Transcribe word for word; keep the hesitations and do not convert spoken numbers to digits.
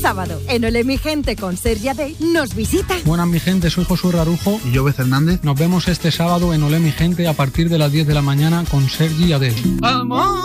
sábado, en Olé mi gente con Sergi Adey, nos visita. Buenas mi gente, soy Josué Rarujo y yo Beth Hernández. Nos vemos este sábado en Olé mi gente a partir de las diez de la mañana con Sergi Adey. ¡Amor!